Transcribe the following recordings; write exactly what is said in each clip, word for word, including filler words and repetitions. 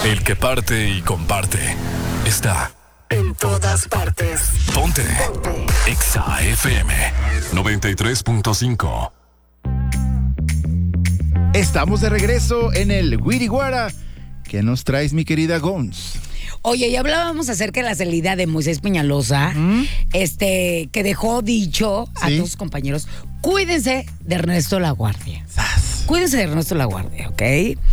El que parte y comparte está en todas partes. Ponte. Ponte. Exa F M noventa y tres punto cinco. Estamos de regreso en el Guiriguara. ¿Qué nos traes, mi querida Gons? Oye, ya hablábamos acerca de la salida de Moisés Peñalosa, ¿Mm? este, que dejó dicho a ¿Sí? todos sus compañeros, cuídense de Ernesto Laguardia. ¡Sas! Cuídense de Ernesto Laguardia, ¿ok?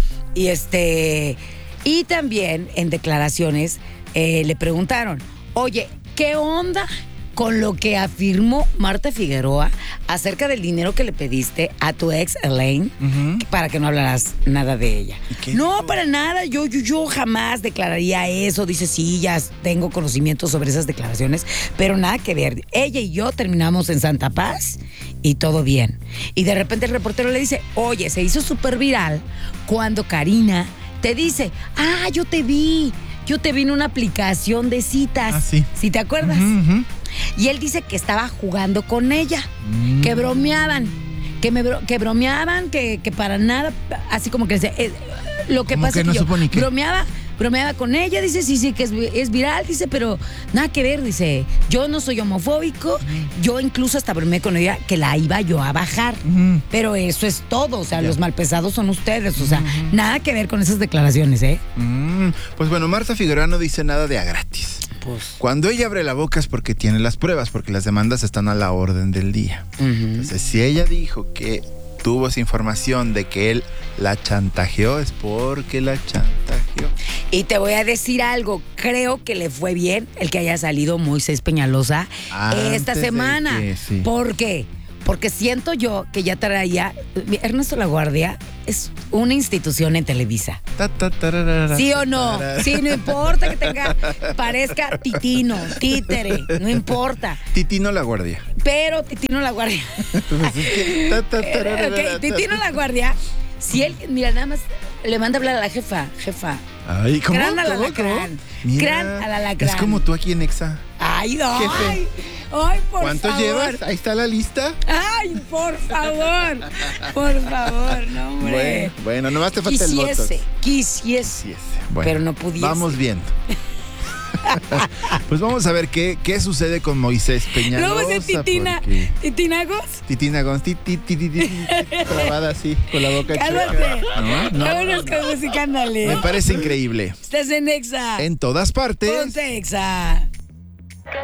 Y este, y también en declaraciones eh, le preguntaron, oye, ¿qué onda con lo que afirmó Marta Figueroa acerca del dinero que le pediste a tu ex Elaine, uh-huh. para que no hablaras nada de ella? No, dijo? Para nada, yo, yo, yo jamás declararía eso. Dice, sí, ya tengo conocimiento sobre esas declaraciones, pero nada que ver. Ella y yo terminamos en Santa Paz y todo bien. Y de repente el reportero le dice, oye, se hizo súper viral cuando Karina te dice, ah, yo te vi, yo te vi en una aplicación de citas. Ah, sí. ¿Sí te acuerdas? Uh-huh, uh-huh. Y él dice que estaba jugando con ella, mm. que bromeaban, que me bro- que bromeaban, que, que para nada, así como que eh, lo que pasa que, no que yo que... bromeaba, bromeaba con ella, dice, sí, sí, que es, es viral, dice, pero nada que ver, dice, yo no soy homofóbico, mm. yo incluso hasta bromeé con ella que la iba yo a bajar, mm. pero eso es todo, o sea, yeah. los malpesados son ustedes, o sea, mm. nada que ver con esas declaraciones, ¿eh? Mm. Pues bueno, Marta Figueroa no dice nada de a gratis. Pues. Cuando ella abre la boca es porque tiene las pruebas, porque las demandas están a la orden del día. Uh-huh. Entonces, si ella dijo que tuvo esa información de que él la chantajeó, es porque la chantajeó. Y te voy a decir algo, creo que le fue bien el que haya salido Moisés Peñalosa Antes esta semana. Que, sí. ¿Por qué? Porque siento yo que ya traía... Ernesto Laguardia es una institución en Televisa. Ta, ta, tararara, ¿sí o no? Tararara. Sí, no importa que tenga... Parezca titino, títere, no importa. Titino Laguardia. Pero Titino Laguardia. Pues es que, ta, ta, tararara, okay, Titino Laguardia, si él, mira, nada más le manda a hablar a la jefa, jefa. Ay, ¿cómo? Gran al alacrán. Gran al alacrán. Es como tú aquí en Exa. Ay, no. Jefe. Ay, por ¿Cuánto favor. llevas? Ahí está la lista. Ay, por favor. Por favor, no, hombre. Bueno, bueno, nomás te falta quisiese, el botox. Quisiese, quisiese. Bueno, pero no pudiese. Vamos viendo. Pues vamos a ver qué, qué sucede con Moisés Peñalosa. Luego se titina, porque... ¿Titinagos? Titinagos, ti, ti, ti, ti, ti, trabada así, con la boca chica. Cálmate. No, no. Vámonos con música, ándale. Me parece increíble. Estás en Exa. En todas partes. Ponte Exa.